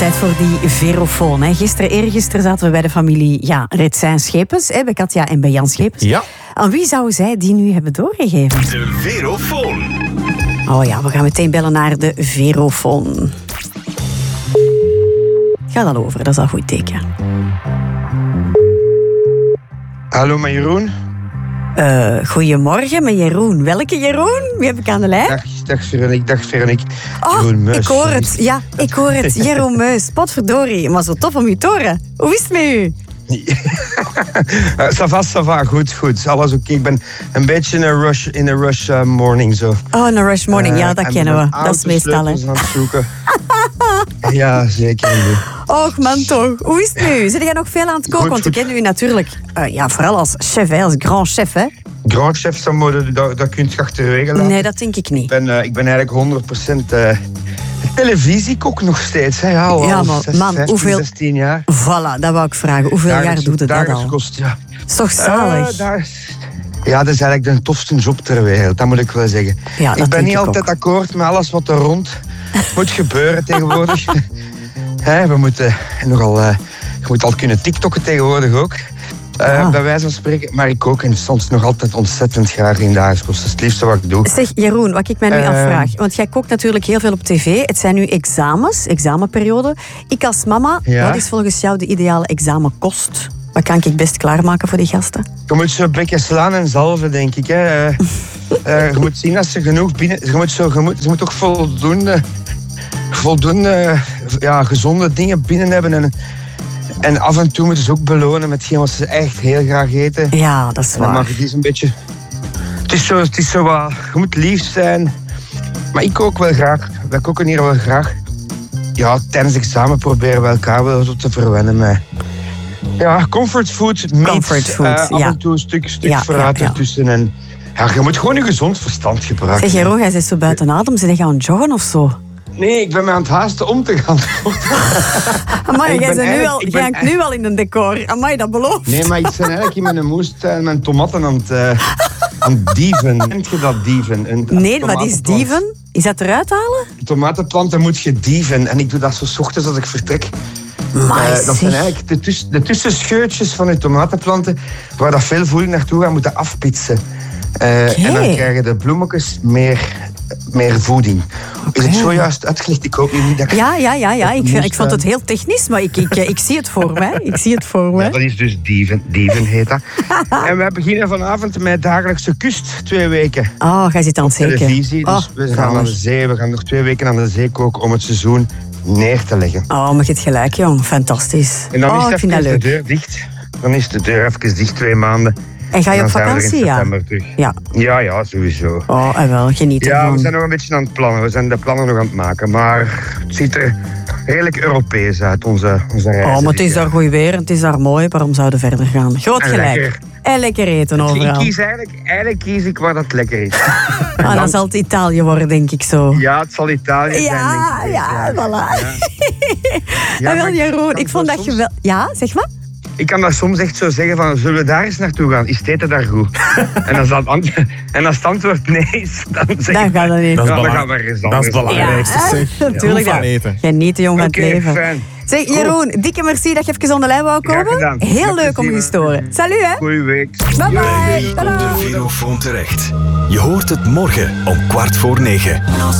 Tijd voor die verofoon. Eergisteren zaten we bij de familie Retsijn Schepens, bij Katja en bij Jan Schepens. Ja. Aan wie zouden zij die nu hebben doorgegeven? De verofoon. Oh ja, we gaan meteen bellen naar de verofoon. Gaat al over, dat is al een goed teken. Hallo, met Jeroen. Goedemorgen, met Jeroen. Welke Jeroen? Wie heb ik aan de lijn? Dag Veronique. Oh, Jeroen Meus. ik hoor het. Ja, ik hoor het. Jeroen Meus. Potverdorie. Maar zo tof om u te horen. Hoe is het met u? Ça va, goed. Alles oké. Ik ben een beetje in een rush morning zo. Oh, een rush morning. Ja, dat kennen we. Dat is meestal, hè. Aan het zoeken. Ja, zeker. Och, man toch. Hoe is het nu? Zit jij nog veel aan het koken? Want ik ken u natuurlijk vooral als chef, als grand chef, hè? Grand chef, dat kun je achterwege laten. Nee, dat denk ik niet. Ik ben eigenlijk 100% televisiekok nog steeds. Hè. Ja, al maar 16 jaar. Voilà, dat wou ik vragen. Hoeveel jaar doet het dat al? Kost, ja. Is toch zalig? Ja, dat is eigenlijk de tofste job ter wereld, dat moet ik wel zeggen. Ja, ik ben niet altijd akkoord met alles wat er rond moet gebeuren tegenwoordig. We moeten je moet al kunnen TikTokken tegenwoordig ook. Bij wijze van spreken. Maar ik kook en soms nog altijd ontzettend graag in de huiskost. Dat is het liefste wat ik doe. Zeg Jeroen, wat ik mij nu afvraag. Want jij kookt natuurlijk heel veel op tv. Het zijn nu examenperiode. Ik als mama, wat is volgens jou de ideale examenkost? Wat kan ik best klaarmaken voor die gasten? Je moet zo een beetje slaan en zalven, denk ik. Hè. Je moet zien dat ze genoeg binnen... Je moet toch voldoende gezonde dingen binnen hebben. En af en toe moeten ze ook belonen met hetgeen wat ze echt heel graag eten. Ja, dat is waar. Dan mag het eens een beetje... Het is zo wat... Je moet lief zijn. Maar ik kook wel graag. Wij koken hier wel graag. Ja, tijdens examen proberen we elkaar wel zo te verwennen met... Ja, comfortfood. Af en toe een stuk vooruit ertussen. En je moet gewoon je gezond verstand gebruiken. Zeg Jeroen, jij zit zo buiten adem. Zit je aan het joggen of zo? Nee, ik ben me aan het haasten om te gaan. Amai, jij hangt nu al in een decor. Amai, dat belooft. Nee, maar ik ben eigenlijk in mijn moestuin mijn tomaten aan het dieven. Kent je dat dieven? Nee, wat is dieven? Is dat eruit halen? Tomatenplanten moet je dieven. En ik doe dat zo 's ochtends als ik vertrek. Dat zijn eigenlijk de tussenscheutjes van je tomatenplanten waar dat veel voeding naartoe gaat moeten afpitsen. En dan krijgen de bloemetjes meer voeding. Is het zo juist uitgelegd? Ik hoop niet dat Ja. Ik vond het heel technisch, maar ik zie het voor mij. Ja, dat is dus dieven heet dat. En wij beginnen vanavond met dagelijkse kust 2 weken. Oh, jij zit aan het zeker. Televisie, dus we gaan naar de zee. We gaan nog 2 weken aan de zee koken om het seizoen neer te leggen. Oh, maar je hebt gelijk, jong. Fantastisch. En dan is ik vind dat de leuk. deur dicht. Dan is de deur even dicht 2 maanden. En ga je op vakantie, ja? Ja, sowieso. Oh, en wel, geniet ervan. Ja, we zijn nog een beetje aan het plannen. We zijn de plannen nog aan het maken. Maar het ziet er redelijk Europees uit, onze reis. Oh, maar het is daar goed weer en het is daar mooi. Waarom zouden we verder gaan? Groot gelijk. Lekker. En lekker eten overal. Eigenlijk kies ik waar dat lekker is. Dan zal het Italië worden, denk ik zo. Ja, het zal Italië zijn, denk ik. Ja, voilà. Ja, wel, Jeroen, ik vond dat je wel... Ja, zeg maar. Ik kan dat soms echt zo zeggen van, zullen we daar eens naartoe gaan? Is het eten daar goed? En als het antwoord nee is, dan zeg ik... Dan gaat het niet. Dan gaan we ergens dat is het belangrijkste, zeg. Natuurlijk. Van eten. Genieten, jong, van het leven. Fijn. Zeg, Jeroen, dikke merci dat je even onder de lijn wou komen. Heel leuk om je te storen. Salut, hè. Goeie week. Bye-bye. Op de verofoon terecht. Je hoort het morgen om 8:45.